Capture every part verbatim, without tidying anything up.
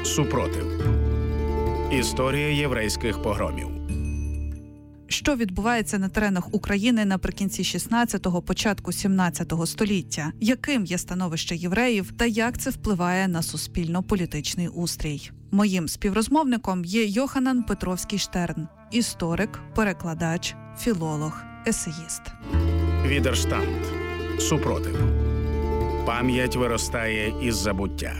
Супротив. Історія єврейських погромів. Що відбувається на теренах України наприкінці шістнадцятого, початку сімнадцятого століття? Яким є становище євреїв та як це впливає на суспільно-політичний устрій? Моїм співрозмовником є Йоханан Петровський-Штерн, історик, перекладач, філолог, есеїст. Відерштанд. Супротив. Пам'ять виростає із забуття.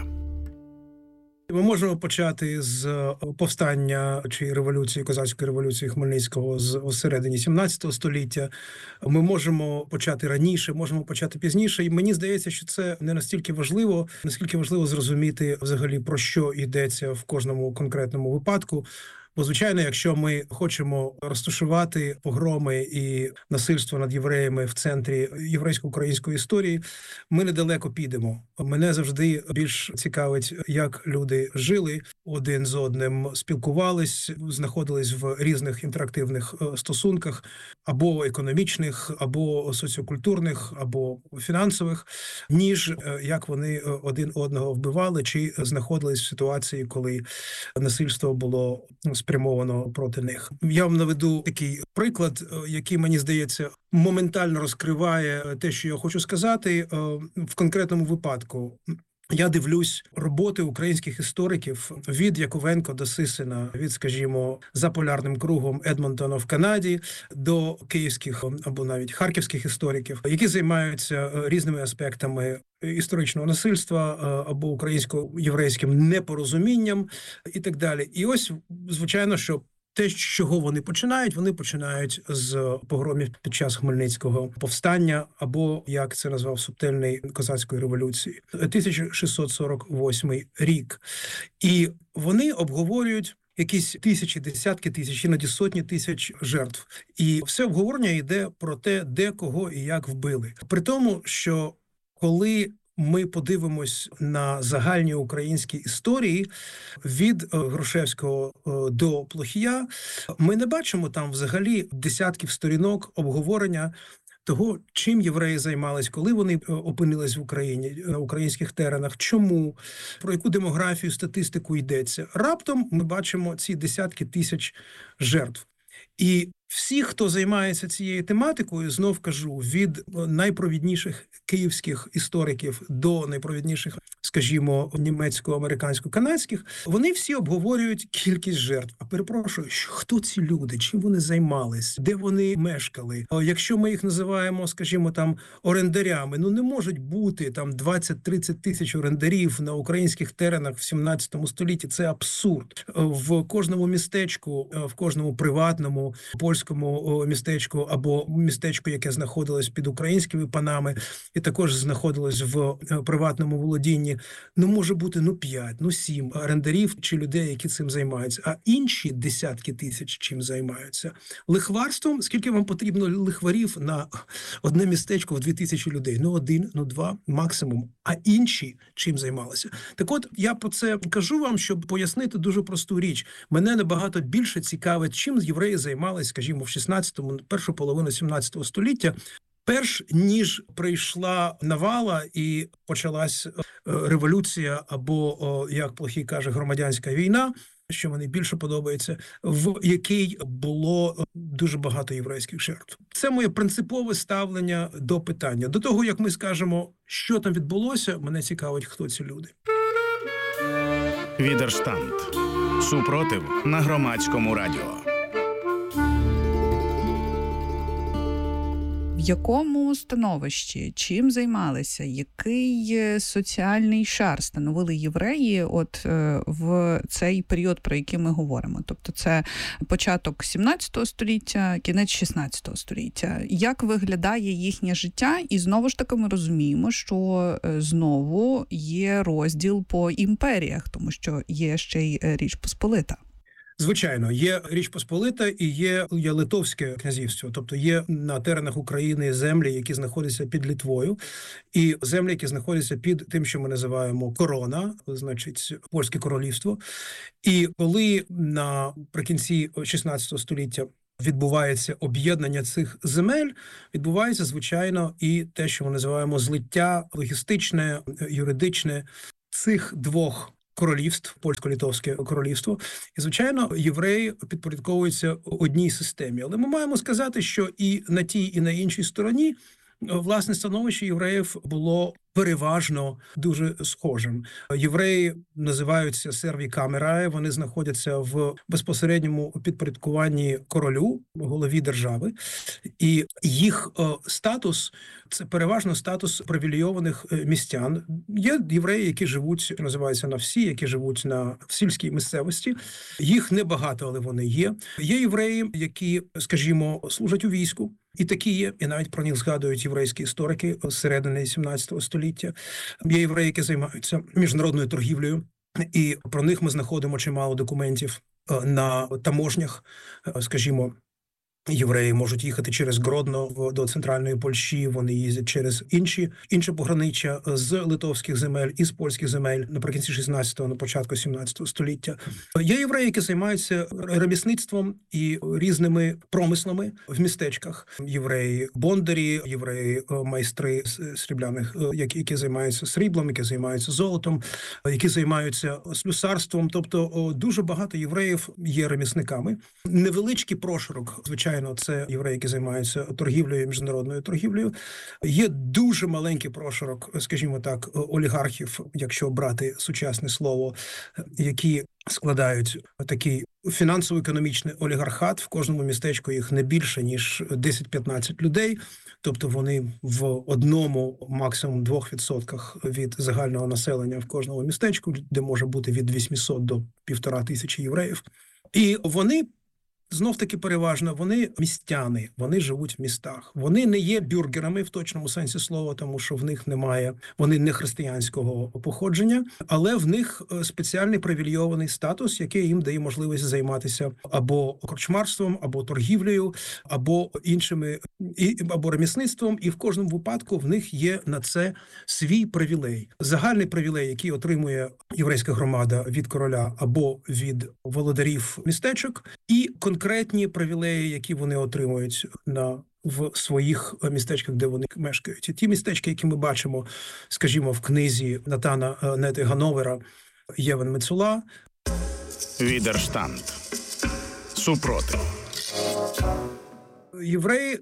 Ми можемо почати з повстання чи революції, козацької революції Хмельницького з середини сімнадцятого століття. Ми можемо почати раніше, можемо почати пізніше. І мені здається, що це не настільки важливо, наскільки важливо зрозуміти взагалі, про що йдеться в кожному конкретному випадку. Бо, звичайно, якщо ми хочемо розташувати погроми і насильство над євреями в центрі єврейсько-української історії, ми недалеко підемо. Мене завжди більш цікавить, як люди жили один з одним, спілкувались, знаходились в різних інтерактивних стосунках, або економічних, або соціокультурних, або фінансових, ніж як вони один одного вбивали, чи знаходились в ситуації, коли насильство було спрямовано проти них. Я вам наведу такий приклад, який, мені здається, моментально розкриває те, що я хочу сказати. В конкретному випадку я дивлюсь роботи українських істориків від Яковенко до Сисина, від, скажімо, за полярним кругом Едмонтона в Канаді до київських або навіть харківських істориків, які займаються різними аспектами історичного насильства або українсько-єврейським непорозумінням і так далі. І ось, звичайно, що те, з чого вони починають, вони починають з погромів під час Хмельницького повстання, або, як це назвав Субтельний, козацької революції, тисяча шістсот сорок восьмий рік. І вони обговорюють якісь тисячі, десятки тисяч, іноді сотні тисяч жертв. І все обговорення йде про те, де, кого і як вбили. При тому, що коли ми подивимось на загальні українські історії від Грушевського до Плохія, ми не бачимо там взагалі десятків сторінок обговорення того, чим євреї займались, коли вони опинились в Україні, на українських теренах, чому, про яку демографію, статистику йдеться. Раптом ми бачимо ці десятки тисяч жертв. І всі, хто займається цією тематикою, знов кажу, від найпровідніших київських істориків до найпровідніших, скажімо, німецько-американсько-канадських, вони всі обговорюють кількість жертв. А перепрошую, хто ці люди, чим вони займались, де вони мешкали? Якщо ми їх називаємо, скажімо, там орендарями, ну не можуть бути там двадцять-тридцять тисяч орендарів на українських теренах в сімнадцятому столітті. Це абсурд. В кожному містечку, в кожному приватному польському містечку або містечку, яке знаходилось під українськими панами і також знаходилось в приватному володінні, ну може бути ну п'ять, ну сім орендарів чи людей, які цим займаються. А інші десятки тисяч чим займаються? Лихварством? Скільки вам потрібно лихварів на одне містечко в дві тисячі людей? Ну один, ну два максимум. А інші чим займалися? Так от, я про це кажу вам, щоб пояснити дуже просту річ. Мене набагато більше цікавить, чим євреї займалися, скажімо, в шістнадцятому, першу половину сімнадцятого століття, перш ніж прийшла навала і почалась революція або, як Плохій каже, громадянська війна, що мені більше подобається, в якій було дуже багато єврейських жертв. Це моє принципове ставлення до питання. До того, як ми скажемо, що там відбулося, мене цікавить, хто ці люди. Відерштанд. Супротив на Громадському радіо. В якому становищі, чим займалися, який соціальний шар становили євреї от е, в цей період, про який ми говоримо? Тобто це початок сімнадцятого століття, кінець шістнадцятого століття. Як виглядає їхнє життя? І знову ж таки ми розуміємо, що е, знову є розділ по імперіях, тому що є ще й Річ Посполита. Звичайно, є Річ Посполита і є, є Литовське князівство, тобто є на теренах України землі, які знаходяться під Литвою, і землі, які знаходяться під тим, що ми називаємо корона, значить, Польське королівство. І коли наприкінці шістнадцятого століття відбувається об'єднання цих земель, відбувається, звичайно, і те, що ми називаємо злиття логістичне, юридичне цих двох королівств, польсько-литовське королівство. І, звичайно, євреї підпорядковуються одній системі. Але ми маємо сказати, що і на тій, і на іншій стороні власне становище євреїв було переважно дуже схожим. Євреї називаються серві камерає, вони знаходяться в безпосередньому підпорядкуванні королю, голові держави, і їх статус – це переважно статус привілейованих містян. Є євреї, які живуть, що називаються на всі, які живуть на в сільській місцевості. Їх небагато, але вони є. Є євреї, які, скажімо, служать у війську. І такі є, і навіть про них згадують єврейські історики з середини сімнадцятого століття. Є євреї, які займаються міжнародною торгівлею, і про них ми знаходимо чимало документів на таможнях, скажімо, євреї можуть їхати через Гродно до центральної Польщі, вони їздять через інші, інше пограниччя з литовських земель і з польських земель наприкінці шістнадцятого, на початку сімнадцятого століття. Є євреї, які займаються ремісництвом і різними промислами в містечках. Євреї бондарі, євреї майстри срібляних, які, які займаються сріблом, які займаються золотом, які займаються слюсарством. Тобто дуже багато євреїв є ремісниками. Невеличкий прошарок, звичайно, це євреї, які займаються торгівлею, міжнародною торгівлею. Є дуже маленький прошарок, скажімо так, олігархів, якщо брати сучасне слово, які складають такий фінансово-економічний олігархат. В кожному містечку їх не більше, ніж десять-п'ятнадцять людей. Тобто вони в одному, максимум двох відсотках від загального населення в кожному містечку, де може бути від вісімсот до півтора тисячі євреїв. І вони знов-таки переважно, вони містяни, вони живуть в містах. Вони не є бюргерами в точному сенсі слова, тому що в них немає, вони не християнського походження, але в них спеціальний привілейований статус, який їм дає можливість займатися або корчмарством, або торгівлею, або іншими, або ремісництвом, і в кожному випадку в них є на це свій привілей. Загальний привілей, який отримує єврейська громада від короля або від володарів містечок, і конкретні привілеї, які вони отримують на в своїх містечках, де вони мешкають. І ті містечки, які ми бачимо, скажімо, в книзі Натана Нети Гановера «Євен Мецула». Відерштант. Супротив. Євреї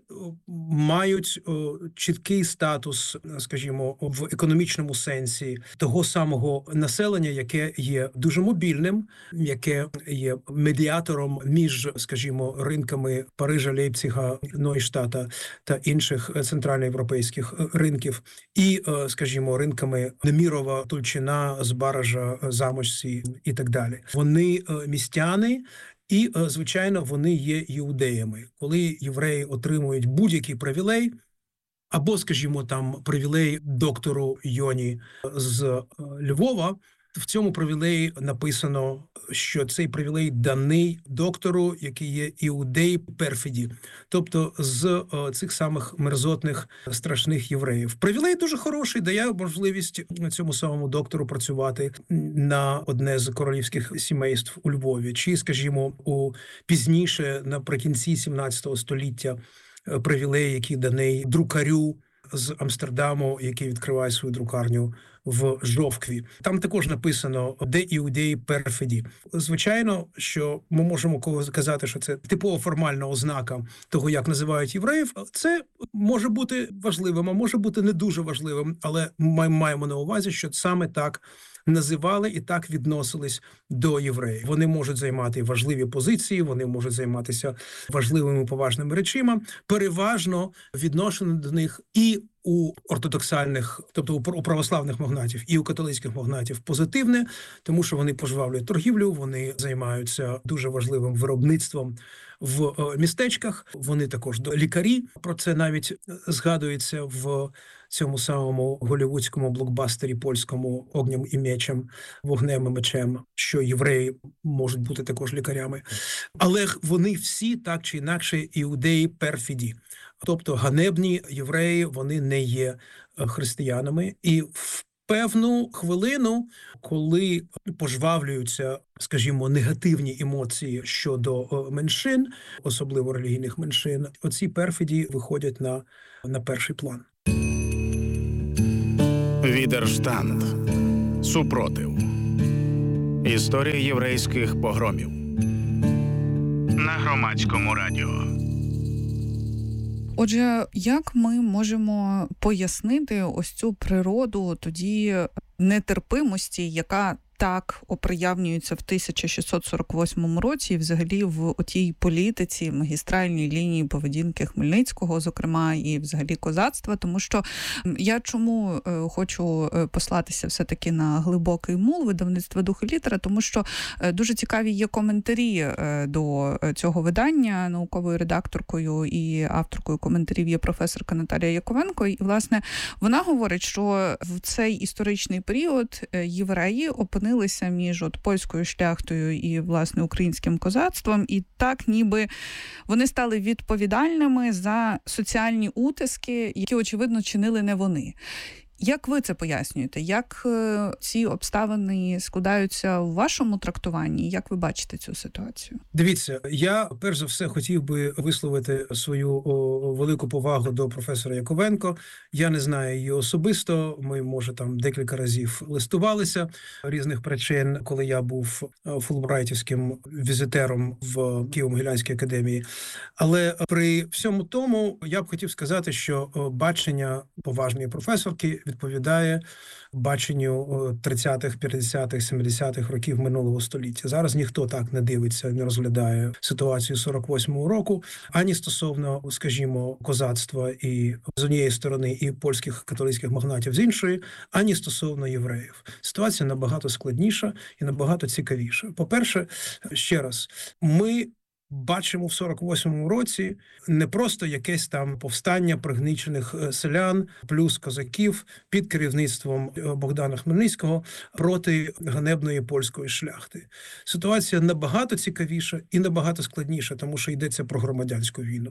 мають чіткий статус, скажімо, в економічному сенсі того самого населення, яке є дуже мобільним, яке є медіатором між, скажімо, ринками Парижа, Лейпцига, Нойштата та інших центральноєвропейських ринків, і, скажімо, ринками Немірова, Тульчина, Збаража, Замочці і так далі. Вони містяни, і, звичайно, вони є іудеями. Коли євреї отримують будь-який привілей, або, скажімо, там привілей доктору Йоні з Львова, в цьому привілеї написано, що цей привілей даний доктору, який є іудей перфіді, тобто з цих самих мерзотних, страшних євреїв. Привілей дуже хороший, дає можливість цьому самому доктору працювати на одне з королівських сімейств у Львові. Чи, скажімо, у пізніше, наприкінці сімнадцятого століття, привілей, який даний друкарю з Амстердаму, який відкриває свою друкарню в Жовкві. Там також написано «де іудеї перфіді». Звичайно, що ми можемо казати, що це типова формальна ознака того, як називають євреїв. Це може бути важливим, а може бути не дуже важливим, але ми маємо на увазі, що саме так називали і так відносились до євреїв. Вони можуть займати важливі позиції, вони можуть займатися важливими поважними речима. Переважно відношення до них і у ортодоксальних, тобто у православних магнатів, і у католицьких магнатів позитивне, тому що вони пожвавлюють торгівлю, вони займаються дуже важливим виробництвом в містечках. Вони також лікарі. Про це навіть згадується в цьому самому голівудському блокбастері польському «Огнем і мечем», «Вогнем і мечем», що євреї можуть бути також лікарями. Але вони всі, так чи інакше, іудеї перфіді. Тобто ганебні євреї, вони не є християнами. І в певну хвилину, коли пожвавлюються, скажімо, негативні емоції щодо меншин, особливо релігійних меншин, оці перфіді виходять на, на перший план. Відерштант. Супротив. Історія єврейських погромів на Громадському радіо. Отже, як ми можемо пояснити ось цю природу тоді нетерпимості, яка так оприявнюється в тисяча шістсот сорок восьмому році, і взагалі в отій політиці, магістральній лінії поведінки Хмельницького, зокрема, і взагалі козацтва, тому що я чому хочу послатися все-таки на глибокий мул видавництва «Дух і літера», тому що дуже цікаві є коментарі до цього видання. Науковою редакторкою і авторкою коментарів є професорка Наталія Яковенко, і, власне, вона говорить, що в цей історичний період євреї опинилися опинилися між от польською шляхтою і, власне, українським козацтвом, і так ніби вони стали відповідальними за соціальні утиски, які, очевидно, чинили не вони. Як ви це пояснюєте? Як ці обставини складаються у вашому трактуванні? Як ви бачите цю ситуацію? Дивіться, я перш за все хотів би висловити свою о, велику повагу до професора Яковенко. Я не знаю її особисто. Ми, може, там декілька разів листувалися різних причин, коли я був фулбрайтівським візитером в Києво-Могилянській академії. Але при всьому тому я б хотів сказати, що бачення поважної професорки відповідає баченню тридцятих, п'ятдесятих, сімдесятих років минулого століття. Зараз ніхто так не дивиться, не розглядає ситуацію сорок восьмого року, ані стосовно, скажімо, козацтва і з однієї сторони і польських католицьких магнатів з іншої, ані стосовно євреїв. Ситуація набагато складніша і набагато цікавіша. По-перше, ще раз, ми бачимо в сорок восьмому році не просто якесь там повстання пригнічених селян плюс козаків під керівництвом Богдана Хмельницького проти ганебної польської шляхти. Ситуація набагато цікавіша і набагато складніша, тому що йдеться про громадянську війну.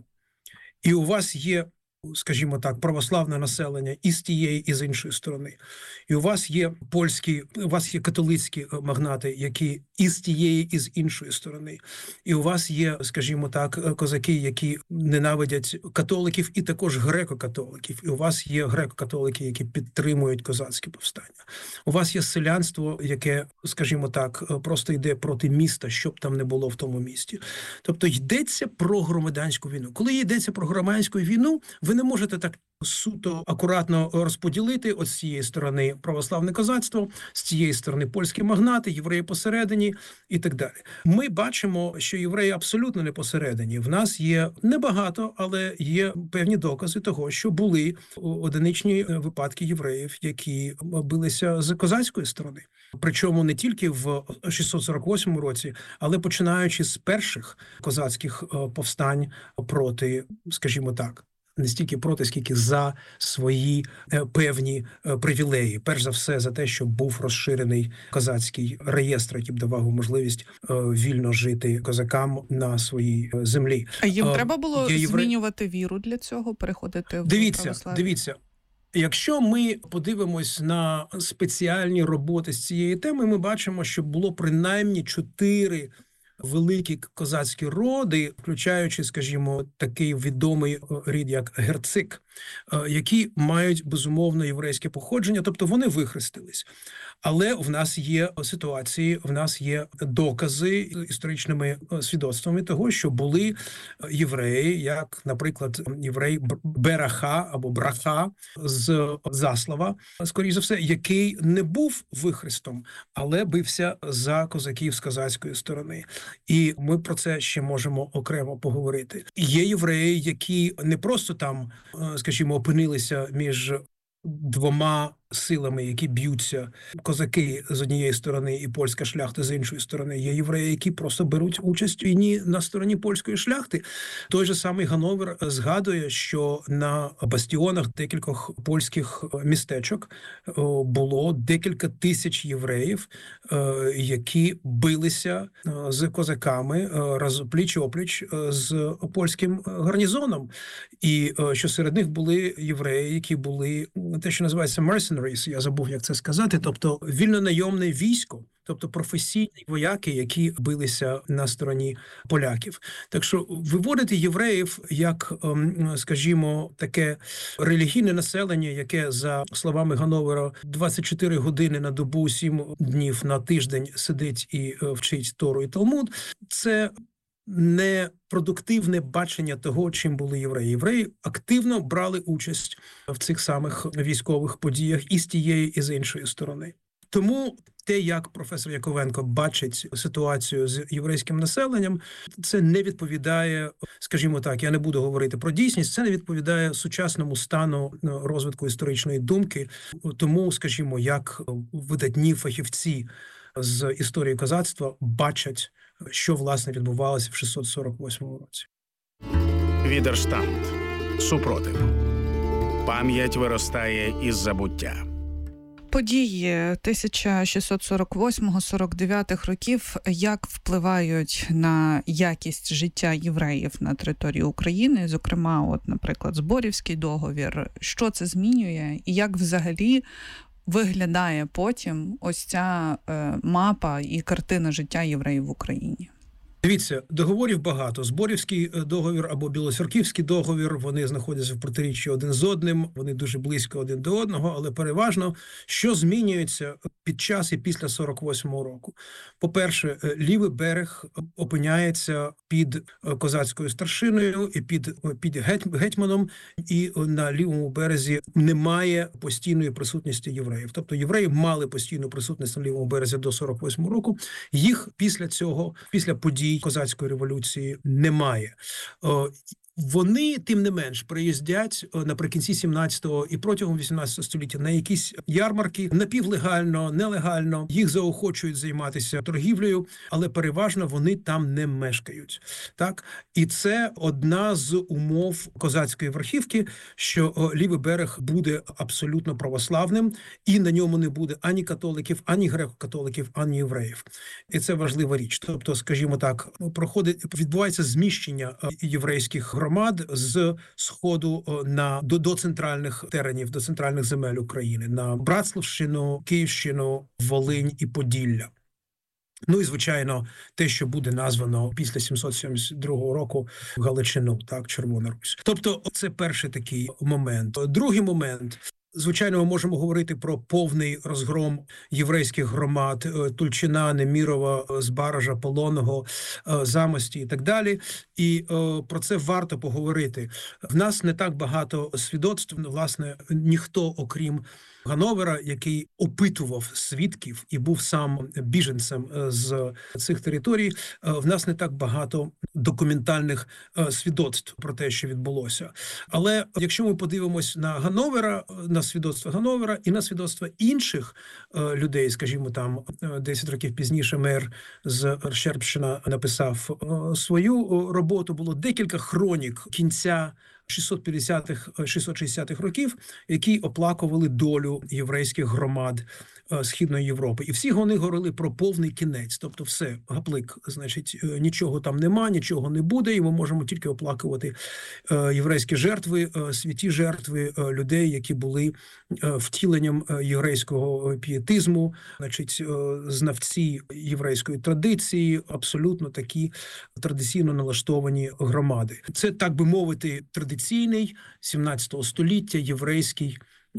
І у вас є, скажімо так, православне населення і з тієї, і з іншої сторони. І у вас є польські, у вас є католицькі магнати, які і з тієї, і з іншої сторони. І у вас є, скажімо так, козаки, які ненавидять католиків і також греко-католиків. І у вас є греко-католики, які підтримують козацькі повстання. У вас є селянство, яке, скажімо так, просто йде проти міста, щоб там не було в тому місті. Тобто йдеться про громадянську війну. Коли йдеться про громадянську війну, ви не можете так суто акуратно розподілити от з цієї сторони православне козацтво, з цієї сторони польські магнати, євреї посередині і так далі. Ми бачимо, що євреї абсолютно не посередині. В нас є небагато, але є певні докази того, що були одиничні випадки євреїв, які билися з козацької сторони. Причому не тільки в шістсот сорок восьмому році, але починаючи з перших козацьких повстань проти, скажімо так, не стільки проти, скільки за свої е, певні е, привілеї. Перш за все, за те, що був розширений козацький реєстр, який б давав можливість е, вільно жити козакам на своїй е, землі. А їм е, треба було євре... змінювати віру для цього, переходити в Дивіться, православ'я? дивіться. Якщо ми подивимось на спеціальні роботи з цієї теми, ми бачимо, що було принаймні чотири великі козацькі роди, включаючи, скажімо, такий відомий рід, як Герцик, які мають, безумовно, єврейське походження, тобто вони вихрестились. Але в нас є ситуації, в нас є докази історичними свідоцтвами того, що були євреї, як, наприклад, єврей Бераха або Браха з Заслава, скоріш за все, який не був вихрестом, але бився за козаків з козацької сторони. І ми про це ще можемо окремо поговорити. Є євреї, які не просто там, скажімо, опинилися між двома силами, які б'ються, козаки з однієї сторони і польська шляхта з іншої сторони. Є євреї, які просто беруть участь у війні на стороні польської шляхти. Той же самий Гановер згадує, що на бастіонах декількох польських містечок було декілька тисяч євреїв, які билися з козаками пліч-опліч з польським гарнізоном. І що серед них були євреї, які були те, що називається mercenaries, я забув, як це сказати, тобто вільнонайомне військо, тобто професійні вояки, які билися на стороні поляків. Так що виводити євреїв як, скажімо, таке релігійне населення, яке, за словами Гановера, двадцять чотири години на добу, сім днів на тиждень сидить і вчить Тору і Талмуд, це непродуктивне бачення того, чим були євреї. Євреї активно брали участь в цих самих військових подіях і з тієї, і з іншої сторони. Тому те, як професор Яковенко бачить ситуацію з єврейським населенням, це не відповідає, скажімо так, я не буду говорити про дійсність, це не відповідає сучасному стану розвитку історичної думки. Тому, скажімо, як видатні фахівці з історії козацтва бачать, що, власне, відбувалося в шістсот сорок восьмому році. Відерштанд. Супротив. Пам'ять виростає із забуття. Події тисяча шістсот сорок восьмого - сорок дев'ятого років як впливають на якість життя євреїв на території України, зокрема, от, наприклад, Зборівський договір. Що це змінює і як взагалі виглядає потім ось ця е, мапа і картина життя євреїв в Україні? Дивіться, договорів багато. Зборівський договір або Білоцерківський договір, вони знаходяться в протиріччі один з одним, вони дуже близько один до одного, але переважно, що змінюється під час і після сорок восьмого року. По-перше, лівий берег опиняється під козацькою старшиною і під, під гетьманом, і на лівому березі немає постійної присутності євреїв. Тобто євреї мали постійну присутність на лівому березі до сорок восьмого року, їх після цього, після подій козацької революції немає. Вони, тим не менш, приїздять наприкінці сімнадцятого і протягом вісімнадцятого століття на якісь ярмарки, напівлегально, нелегально, їх заохочують займатися торгівлею, але переважно вони там не мешкають. Так? І це одна з умов козацької верхівки, що лівий берег буде абсолютно православним, і на ньому не буде ані католиків, ані греко-католиків, ані євреїв. І це важлива річ. Тобто, скажімо так, проходить, відбувається зміщення єврейських громад громад з сходу на до, до центральних теренів, до центральних земель України, на Братславщину, Київщину, Волинь і Поділля. Ну і, звичайно, те, що буде названо після сімсот сімдесят другого року Галичину, так, Червона Русь. Тобто це перший такий момент. Другий момент. Звичайно, ми можемо говорити про повний розгром єврейських громад Тульчина, Немірова, Збаража, Полонного, Замості і так далі. І про це варто поговорити. В нас не так багато свідоцтв, власне, ніхто, окрім Гановера, який опитував свідків і був сам біженцем з цих територій, в нас не так багато документальних свідоцтв про те, що відбулося. Але якщо ми подивимось на Гановера, на свідоцтва Гановера і на свідоцтва інших людей, скажімо, там десять років пізніше мер з Щербщина написав свою роботу, було декілька хронік кінця шістсот п'ятдесятих - шістсот шістдесятих років, які оплакували долю єврейських громад Східної Європи. І всі вони говорили про повний кінець. Тобто все, гаплик, значить, нічого там нема, нічого не буде, і ми можемо тільки оплакувати єврейські жертви, святі жертви людей, які були втіленням єврейського пієтизму, значить, знавці єврейської традиції, абсолютно такі традиційно налаштовані громади. Це, так би мовити, традиційний сімнадцятого століття єврейський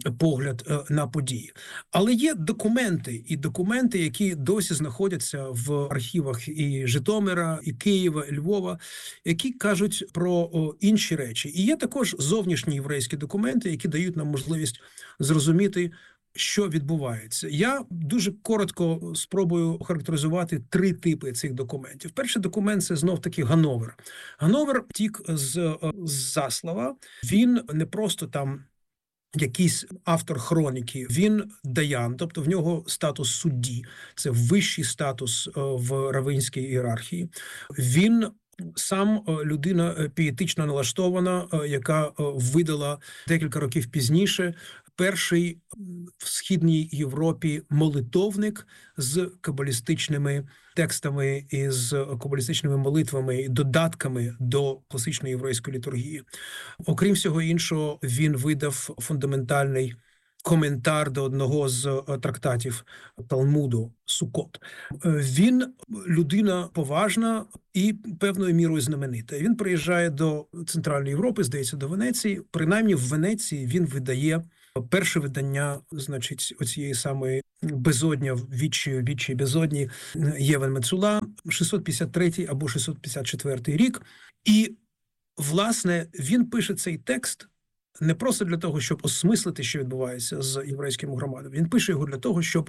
погляд на події. Але є документи, і документи, які досі знаходяться в архівах і Житомира, і Києва, і Львова, які кажуть про інші речі. І є також зовнішні єврейські документи, які дають нам можливість зрозуміти, що відбувається. Я дуже коротко спробую характеризувати три типи цих документів. Перший документ – це знов-таки Гановер. Гановер втік з, з Заслава. Він не просто там якийсь автор хроніки, він даян, тобто в нього статус судді, це вищий статус в равинській ієрархії. Він сам людина пієтично налаштована, яка видала декілька років пізніше перший в Східній Європі молитовник з кабалістичними текстами і з кабалістичними молитвами і додатками до класичної єврейської літургії. Окрім всього іншого, він видав фундаментальний коментар до одного з трактатів Талмуду Сукот. Він людина поважна і певною мірою знаменита. Він приїжджає до Центральної Європи, здається, до Венеції. Принаймні в Венеції він видає перше видання, значить, оцієї самої безодня, відчі, відчі безодні Євен Мецула, шістсот п'ятдесят третій або шістсот п'ятдесят четвертий рік. І, власне, він пише цей текст не просто для того, щоб осмислити, що відбувається з єврейськими громадами. Він пише його для того, щоб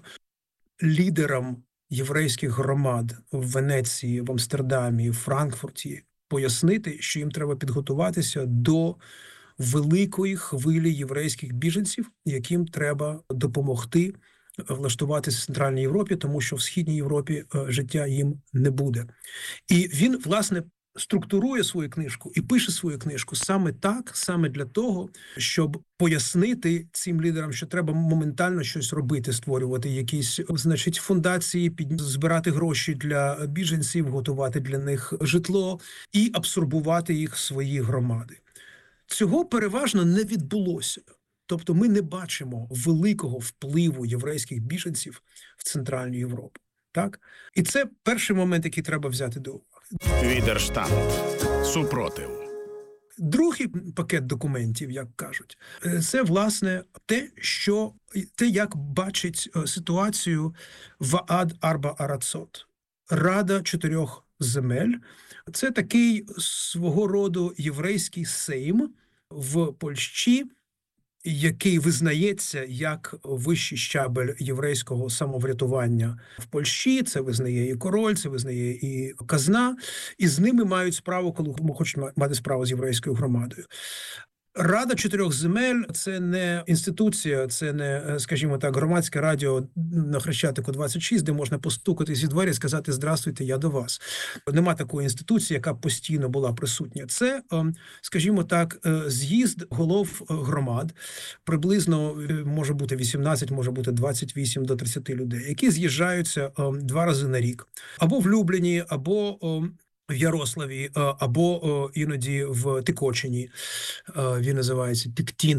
лідерам єврейських громад в Венеції, в Амстердамі, в Франкфурті пояснити, що їм треба підготуватися до великої хвилі єврейських біженців, яким треба допомогти влаштуватися в Центральній Європі, тому що в Східній Європі життя їм не буде. І він, власне, структурує свою книжку і пише свою книжку саме так, саме для того, щоб пояснити цим лідерам, що треба моментально щось робити, створювати якісь, значить, фундації, під... збирати гроші для біженців, готувати для них житло і абсорбувати їх в свої громади. Цього переважно не відбулося. Тобто ми не бачимо великого впливу єврейських біженців в Центральній Європі. Так? І це перший момент, який треба взяти до уваги. Відерштамт. Супротив. Другий пакет документів, як кажуть, це, власне, те, що, те, як бачить ситуацію Ваад Арба Арацот. Рада чотирьох земель. Це такий свого роду єврейський сейм в Польщі, який визнається як вищий щабель єврейського самоврятування в Польщі. Це визнає і король, це визнає і казна. І з ними мають справу, коли хочуть мати справу з єврейською громадою. Рада чотирьох земель – це не інституція, це не, скажімо так, громадське радіо на Хрещатику двадцять шість, де можна постукати зі двері і сказати «Здравствуйте, я до вас». Нема такої інституції, яка постійно була присутня. Це, скажімо так, з'їзд голов громад, приблизно може бути вісімнадцять, може бути двадцять вісім до тридцять людей, які з'їжджаються два рази на рік. Або в Любліні, або в Ярославі, або іноді в Тикочині, він називається Тиктін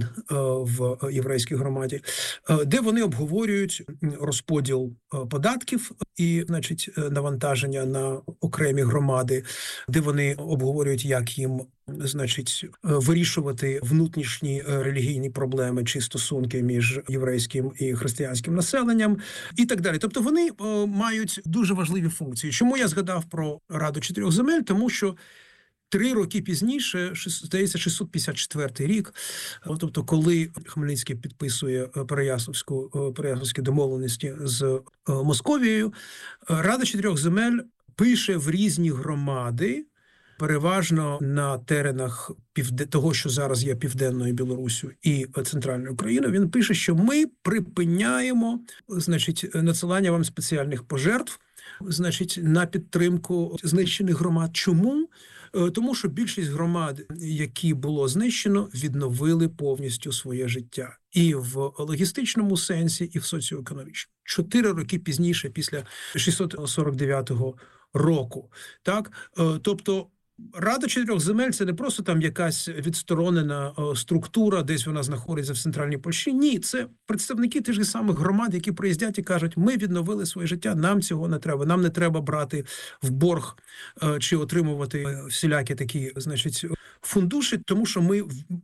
в єврейській громаді, де вони обговорюють розподіл податків і, значить, навантаження на окремі громади, де вони обговорюють, як їм, значить, вирішувати внутрішні релігійні проблеми чи стосунки між єврейським і християнським населенням і так далі. Тобто вони мають дуже важливі функції. Чому я згадав про Раду чотирьох земель? Тому що три роки пізніше, здається, шістсот п'ятдесят четвертий рік, тобто коли Хмельницький підписує Переяславську, Переяславські домовленості з Московією, Рада чотирьох земель пише в різні громади, переважно на теренах того, що зараз є Південною Білоруссю і Центральною Україною, він пише, що ми припиняємо, значить, надсилання вам спеціальних пожертв, значить, на підтримку знищених громад. Чому? Тому що більшість громад, які було знищено, відновили повністю своє життя. І в логістичному сенсі, і в соціоекономічному. Чотири роки пізніше, після шістсот сорок дев'ятого року. Так? Тобто, Рада чотирьох земель – це не просто там якась відсторонена структура, десь вона знаходиться в Центральній Польщі. Ні, це представники тих же самих громад, які приїздять і кажуть, ми відновили своє життя, нам цього не треба. Нам не треба брати в борг чи отримувати всілякі такі, значить, фундуші, тому що ми,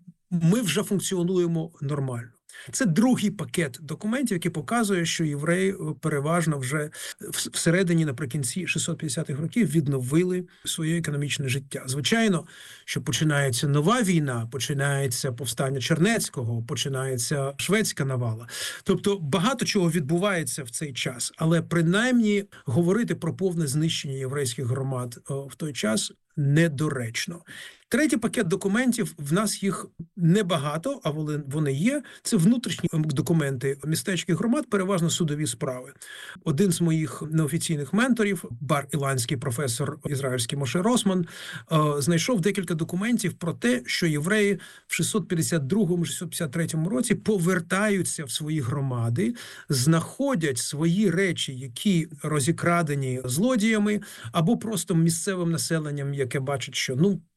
ми вже функціонуємо нормально. Це другий пакет документів, який показує, що євреї переважно вже всередині, наприкінці шістсот п'ятдесятих років відновили своє економічне життя. Звичайно, що починається нова війна, починається повстання Чернецького, починається шведська навала. Тобто багато чого відбувається в цей час, але принаймні говорити про повне знищення єврейських громад в той час недоречно. Третій пакет документів, в нас їх небагато, а вони є. Це внутрішні документи містечких громад, переважно судові справи. Один з моїх неофіційних менторів, бар-іландський професор ізраїльський Моше Росман, знайшов декілька документів про те, що євреї в шістсот п'ятдесят другому - шістсот п'ятдесят третьому році повертаються в свої громади, знаходять свої речі, які розікрадені злодіями, або просто місцевим населенням, яке бачить, що, ну, повтікали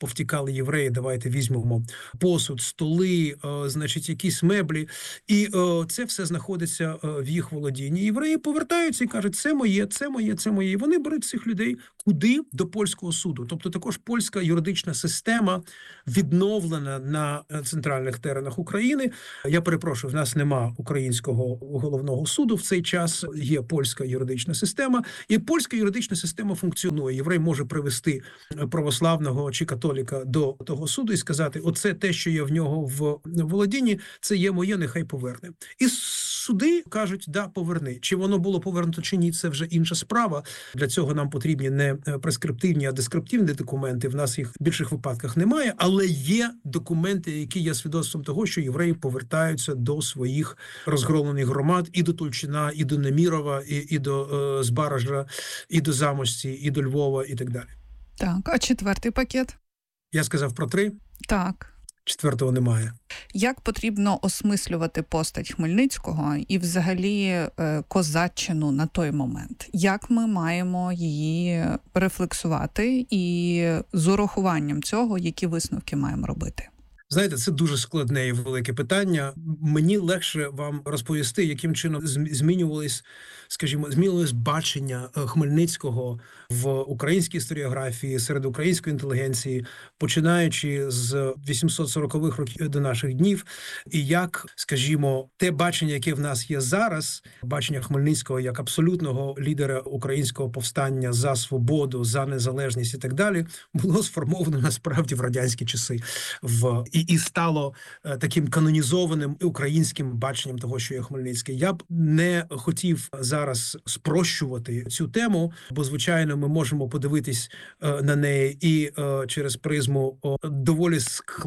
сказали євреї, давайте візьмемо посуд, столи, значить, якісь меблі. І це все знаходиться в їх володінні. Євреї повертаються і кажуть, це моє, це моє, це моє. І вони беруть цих людей куди? До польського суду. Тобто також польська юридична система відновлена на центральних теренах України. Я перепрошую, в нас нема українського головного суду в цей час, є польська юридична система, і польська юридична система функціонує. Єврей може привести православного чи католіка до того суду і сказати, оце те, що є в нього в володінні, це є моє, нехай поверне. І суди кажуть, да, поверни. Чи воно було повернуто чи ні, це вже інша справа. Для цього нам потрібні не прескриптивні, а дескриптивні документи. В нас їх в більших випадках немає, але є документи, які є свідоцтвом того, що євреї повертаються до своїх розгромлених громад і до Тульчина, і до Немірова, і, і до е, Збаража, і до Замості, і до Львова, і так далі. Так, а четвертий пакет? Я сказав про три? Так. Четвертого немає. Як потрібно осмислювати постать Хмельницького і взагалі е, козаччину на той момент? Як ми маємо її рефлексувати і з урахуванням цього, які висновки маємо робити? Знаєте, це дуже складне і велике питання. Мені легше вам розповісти, яким чином змінювались, скажімо, змінилось бачення Хмельницького в українській історіографії, серед української інтелігенції, починаючи з вісімсот сорокових років до наших днів, і як, скажімо, те бачення, яке в нас є зараз, бачення Хмельницького як абсолютного лідера українського повстання за свободу, за незалежність і так далі, було сформовано насправді в радянські часи в І, і стало е, таким канонізованим українським баченням того, що є Хмельницький. Я б не хотів зараз спрощувати цю тему, бо, звичайно, ми можемо подивитись е, на неї і е, через призму о, доволі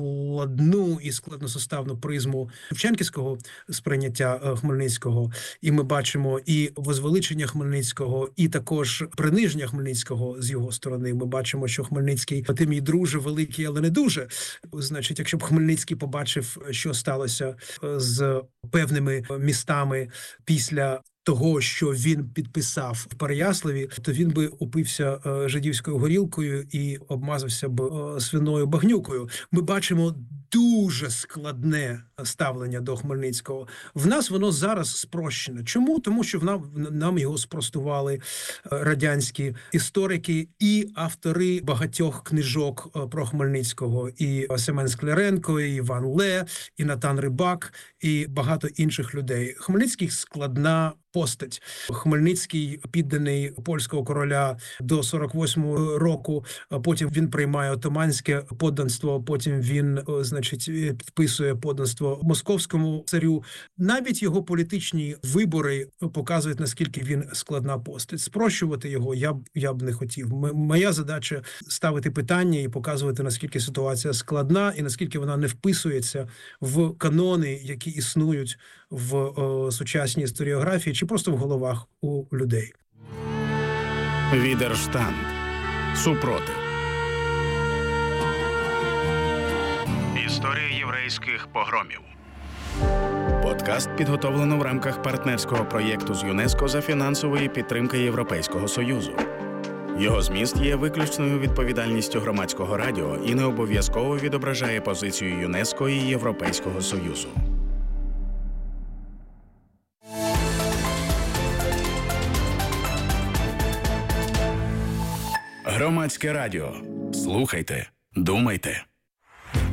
складну і складносоставну призму шевченківського сприйняття е, Хмельницького. І ми бачимо і возвеличення Хмельницького, і також приниження Хмельницького з його сторони. Ми бачимо, що Хмельницький, ти мій друже, великий, але не дуже. Значить, якщо б Хмельницький побачив, що сталося з певними містами після того, що він підписав в Переяславі, то він би упився жидівською горілкою і обмазався б свиною багнюкою. Ми бачимо дуже складне ставлення до Хмельницького. В нас воно зараз спрощене. Чому? Тому що в нам, нам його спростували радянські історики і автори багатьох книжок про Хмельницького. І Семен Скляренко, і Іван Ле, і Натан Рибак, і багато інших людей. Хмельницький складна постать. Хмельницький підданий польського короля до сорок восьмого року, потім він приймає отаманське подданство, потім він, значить, підписує подданство московському царю. Навіть його політичні вибори показують, наскільки він складна постать. Спрощувати його я б, я б не хотів. Моя задача ставити питання і показувати, наскільки ситуація складна і наскільки вона не вписується в канони, які існують в о, сучасній історіографії чи просто в головах у людей. Відерштанд. Супротив. Історія єврейських погромів. Подкаст підготовлено в рамках партнерського проєкту з ЮНЕСКО за фінансової підтримки Європейського Союзу. Його зміст є виключною відповідальністю громадського радіо і не обов'язково відображає позицію ЮНЕСКО і Європейського Союзу. Громадське радіо. Слухайте, думайте.